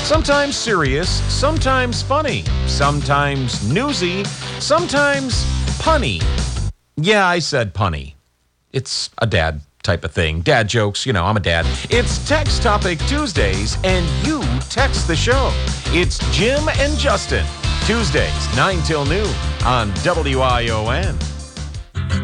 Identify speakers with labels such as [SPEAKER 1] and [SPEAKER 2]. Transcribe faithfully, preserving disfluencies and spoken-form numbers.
[SPEAKER 1] Sometimes serious, sometimes funny, sometimes newsy, sometimes punny. Yeah, I said punny. It's a dad type of thing. Dad jokes, you know, I'm a dad. It's Text Topic Tuesdays, and you text the show. It's Jim and Justin. Tuesdays, nine till noon on W I O N.